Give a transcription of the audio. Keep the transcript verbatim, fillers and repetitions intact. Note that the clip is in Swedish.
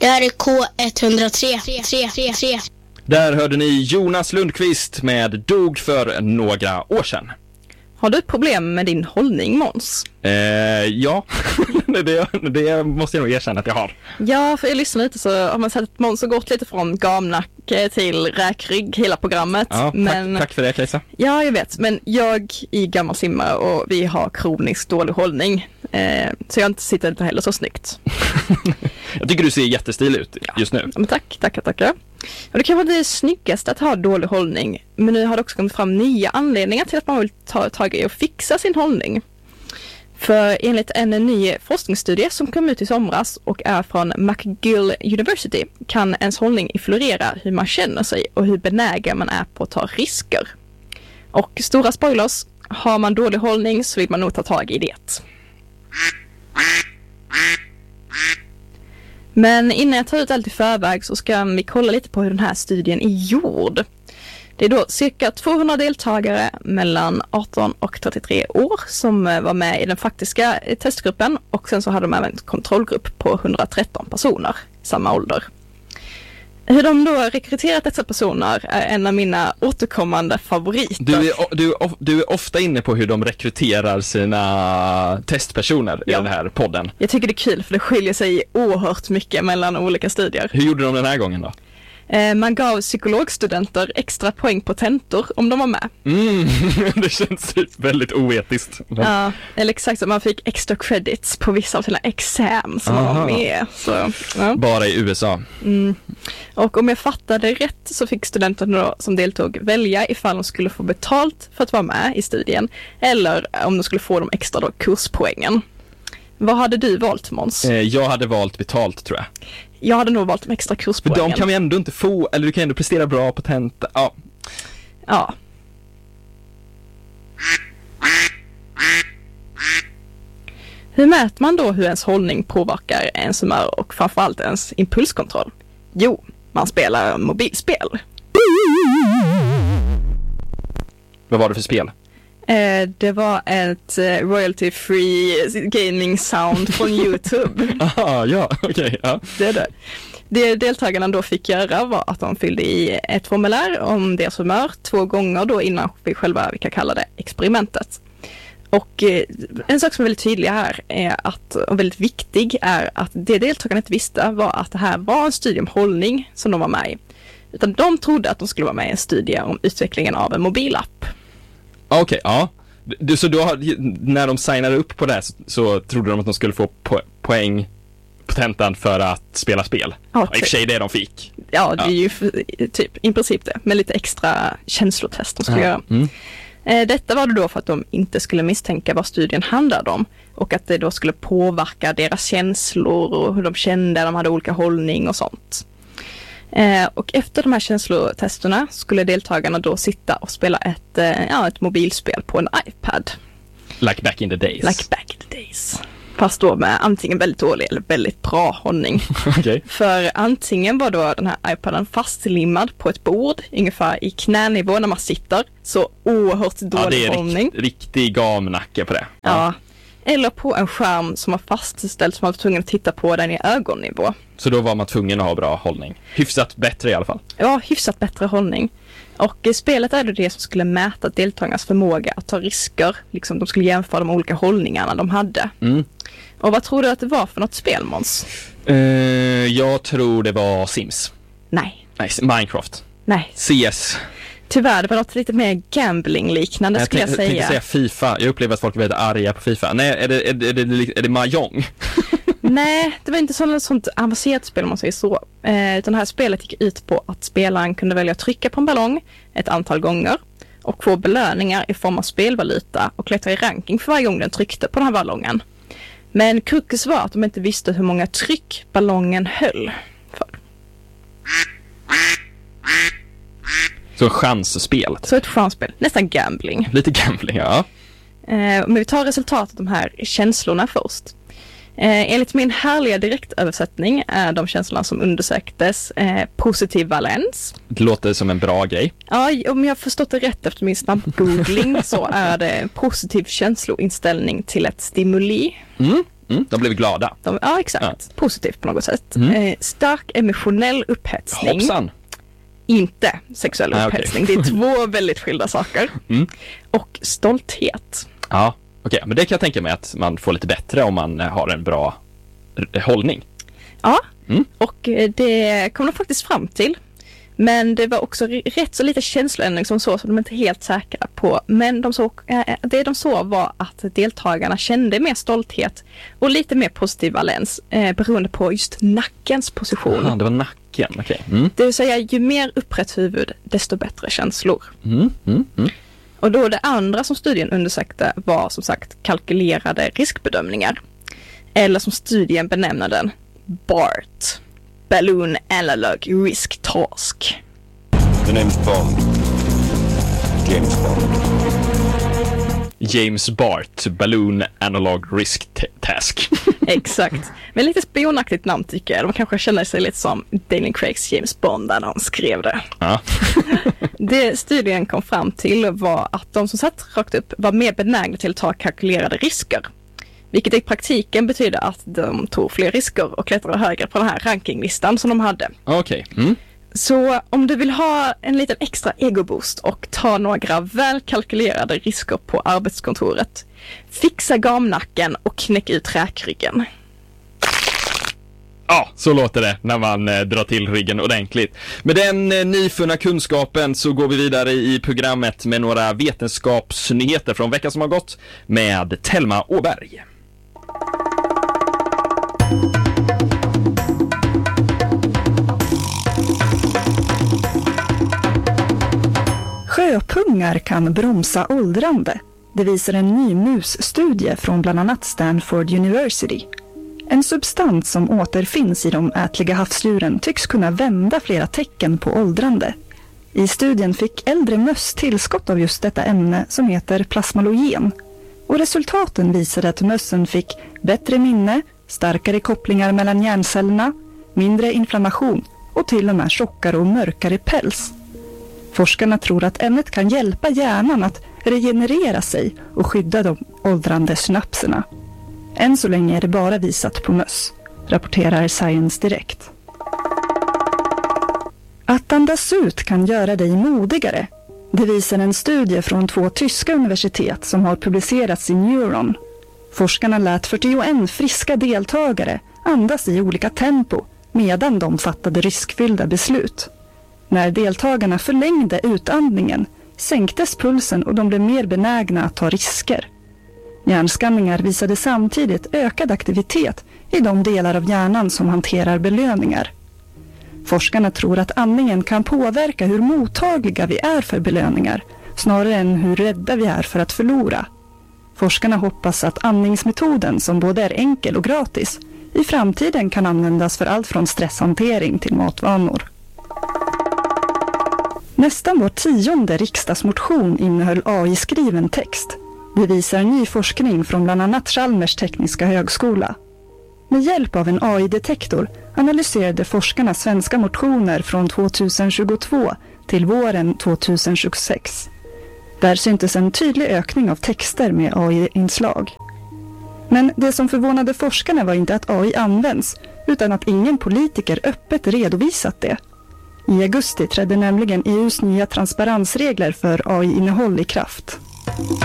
Det här är K ett noll tre. Där hörde ni Jonas Lundqvist med Dog för några år sedan. Har du ett problem med din hållning, Måns? Eh, ja, det, det måste jag nog erkänna att jag har. Ja, för jag lyssnar lite så har man sett att Måns har gått lite från gamnacke till räkrygg hela programmet. Ja, men, tack, tack för det, Kajsa. Ja, jag vet. Men jag är gammal simmare och vi har kroniskt dålig hållning. Eh, så jag inte sitter inte heller så snyggt. Jag tycker du ser jättestil ut just nu. Ja, men tack, tackar, tackar. Och det kan vara det snyggaste att ha dålig hållning. Men nu har det också kommit fram nya anledningar till att man vill ta tag i och fixa sin hållning. För enligt en ny forskningsstudie som kom ut i somras och är från McGill University kan ens hållning influera hur man känner sig och hur benägen man är på att ta risker. Och stora spoilers, har man dålig hållning så vill man nog ta tag i det. Men innan jag tar ut allt i förväg så ska vi kolla lite på hur den här studien är gjord. Det är då cirka tvåhundra deltagare mellan arton och trettiotre år som var med i den faktiska testgruppen och sen så hade de även en kontrollgrupp på hundratretton personer i samma ålder. Hur de då rekryterat dessa personer är en av mina återkommande favoriter. Du är, du, du är ofta inne på hur de rekryterar sina testpersoner i ja. den här podden. Jag tycker det är kul för det skiljer sig oerhört mycket mellan olika studier. Hur gjorde de den här gången då? Man gav psykologstudenter extra poäng på tentor om de var med. Mm, det känns typ väldigt oetiskt. Ja, eller exakt så. Man fick extra credits på vissa av sina exam som man var med. Så, ja. Bara i U S A. Mm. Och om jag fattade rätt så fick studenterna då, som deltog välja ifall de skulle få betalt för att vara med i studien eller om de skulle få de extra då, kurspoängen. Vad hade du valt, Måns? Jag hade valt betalt, tror jag. Jag hade nog valt de extra kurspoängen. För de kan vi ändå inte få, eller du kan ändå prestera bra på tenta. Ja. Ja. Hur mäter man då hur ens hållning påverkar ens humör och framförallt ens impulskontroll? Jo, man spelar mobilspel. Vad var det för spel? Eh, det var ett eh, royalty-free gaming sound från YouTube. Aha, ja, okej. Okay, ja. Det är det. Det deltagarna då fick göra var att de fyllde i ett formulär om deras humör två gånger då innan vi själva, vi kan kalla det, experimentet. Och eh, en sak som är väldigt tydlig här är att, och väldigt viktig är att det deltagarna inte visste var att det här var en studie om hållning som de var med i. Utan de trodde att de skulle vara med i en studie om utvecklingen av en mobilapp. Okej, okay, ja. Du, så då, när de signade upp på det här så, så trodde de att de skulle få po- poäng på tentan för att spela spel. Ja, i och för sig det de fick. Ja, det är ja. ju för, typ i princip det. Med lite extra känslotest de skulle ja. göra. Mm. Eh, detta var det då för att de inte skulle misstänka vad studien handlade om. Och att det då skulle påverka deras känslor och hur de kände, de hade olika hållning och sånt. Eh, och efter de här känslotesterna skulle deltagarna då sitta och spela ett, eh, ja, ett mobilspel på en iPad. Like back in the days. Like back in the days. Fast då med antingen väldigt dålig eller väldigt bra hållning. Okay. För antingen var då den här iPaden fastlimmad på ett bord ungefär i knänivå när man sitter. Så oerhört dålig hållning. Ja, det är hållning. Rikt, riktig gamnacke på det. Ja. ja. Eller på en skärm som var fastställd som man var tvungen att titta på den i ögonnivå. Så då var man tvungen att ha bra hållning. Hyfsat bättre i alla fall. Ja, hyfsat bättre hållning. Och spelet är det som skulle mäta deltagarnas förmåga att ta risker. Liksom de skulle jämföra de olika hållningarna de hade. Mm. Och vad tror du att det var för något spel, Måns? Uh, jag tror det var Sims. Nej. Nej, Minecraft. Nej. C S. Tyvärr, det var något lite mer gambling-liknande jag skulle jag säga. Jag tänkte säga FIFA. Jag upplever att folk är väldigt arga på FIFA. Nej, är det, är det, är det, är det Mahjong? Nej, det var inte sånt, sånt avancerat spel om man säger så. Eh, utan det här spelet gick ut på att spelaren kunde välja att trycka på en ballong ett antal gånger och få belöningar i form av spelvaluta och klättra i ranking för varje gång den tryckte på den här ballongen. Men krukus var att de inte visste hur många tryck ballongen höll för. Så chansspel. Så ett chansspel. Nästan gambling. Lite gambling, ja. Eh, men vi tar resultatet av de här känslorna först. Eh, enligt min härliga direktöversättning är de känslorna som undersöktes eh, positiv valens. Det låter som en bra grej. Ja, om jag har förstått det rätt efter min snabb googling så är det positiv känsloinställning till ett stimuli. Mm. Mm, de blev glada. De, ja, exakt. Ja. Positivt på något sätt. Mm. Eh, stark emotionell upphetsning. Hoppsan. Inte sexuell ah, upphetsning. Okay. Det är två väldigt skilda saker. Mm. Och stolthet. Ja, okej. Okay. Men det kan jag tänka mig att man får lite bättre om man har en bra r- hållning. Ja, mm. och det kom de faktiskt fram till. Men det var också rätt så lite känsloändring som så, som de inte är helt säkra på. Men de såg, det de såg var att deltagarna kände mer stolthet och lite mer positiv valens eh, beroende på just nackens position. Aha, det var nacken, okej. Okay. Mm. Det vill säga, ju mer upprätt huvud, desto bättre känslor. Mm, mm, mm. Och då det andra som studien undersökte var som sagt kalkylerade riskbedömningar. Eller som studien benämner den, BART. Balloon Analog Risk Task. The name's Bond. James Bond. James Bart, Balloon Analog Risk t- Task. Exakt. Men lite spionaktigt namn tycker jag. De kanske känner sig lite som Daniel Craigs James Bond när han skrev det. Ja. Det studien kom fram till var att de som satt rakt upp var mer benägna till att ta kalkylerade risker. Vilket i praktiken betyder att de tog fler risker och klättrade högre på den här rankinglistan som de hade. Okej. Okay. Mm. Så om du vill ha en liten extra egoboost och ta några väl kalkylerade risker på arbetskontoret, fixa gamnacken och knäck ut räkryggen. Ja, så låter det när man eh, drar till ryggen ordentligt. Med den eh, nyfunna kunskapen så går vi vidare i programmet med några vetenskapsnyheter från veckan som har gått med Thelma Åberg. Sjöpungar kan bromsa åldrande. Det visar en ny musstudie från bland annat Stanford University. En substans som återfinns i de ätliga havsdjuren tycks kunna vända flera tecken på åldrande. I studien fick äldre möss tillskott av just detta ämne som heter plasmalogen. Och resultaten visade att mössen fick bättre minne, starkare kopplingar mellan hjärncellerna, mindre inflammation och till och med tjockare och mörkare päls. Forskarna tror att ämnet kan hjälpa hjärnan att regenerera sig och skydda de åldrande synapserna. Än så länge är det bara visat på möss, rapporterar Science Direct. Att andas ut kan göra dig modigare. Det visar en studie från två tyska universitet som har publicerats i Neuron. Forskarna lät fyrtioen friska deltagare andas i olika tempo medan de fattade riskfyllda beslut. När deltagarna förlängde utandningen sänktes pulsen och de blev mer benägna att ta risker. Hjärnskanningar visade samtidigt ökad aktivitet i de delar av hjärnan som hanterar belöningar. Forskarna tror att andningen kan påverka hur mottagliga vi är för belöningar, snarare än hur rädda vi är för att förlora. Forskarna hoppas att andningsmetoden, som både är enkel och gratis, i framtiden kan användas för allt från stresshantering till matvanor. Nästan var tionde riksdagsmotion innehöll A I-skriven text. Det visar ny forskning från bland annat Chalmers tekniska högskola. Med hjälp av en A I-detektor analyserade forskarna svenska motioner från tjugohundratjugotvå till våren tjugohundratjugosex. Där syntes en tydlig ökning av texter med A I-inslag. Men det som förvånade forskarna var inte att A I används, utan att ingen politiker öppet redovisat det. I augusti trädde nämligen E U:s nya transparensregler för A I-innehåll i kraft.